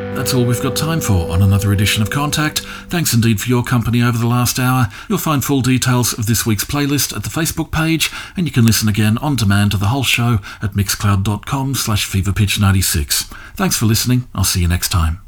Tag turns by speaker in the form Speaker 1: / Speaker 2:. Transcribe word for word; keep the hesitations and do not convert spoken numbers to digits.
Speaker 1: That's all we've got time for on another edition of Contact. Thanks indeed for your company over the last hour. You'll find full details of this week's playlist at the Facebook page, and you can listen again on demand to the whole show at mixcloud.com slash feverpitch96. Thanks for listening. I'll see you next time.